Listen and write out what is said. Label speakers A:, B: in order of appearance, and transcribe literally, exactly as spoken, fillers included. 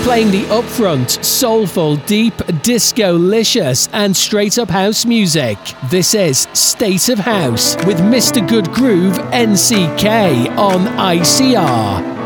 A: playing the upfront, soulful, deep, disco-licious and straight-up house music. This is State of House with Mister Good Groove N C K on I C R.